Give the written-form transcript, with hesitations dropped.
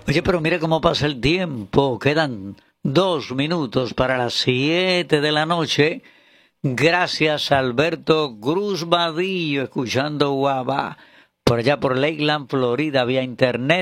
Oye, pero mira cómo pasa el tiempo. Quedan 2 minutos para las 7 de la noche. Gracias a Alberto Cruz Vadillo, escuchando Guava por allá por Lakeland, Florida, vía internet.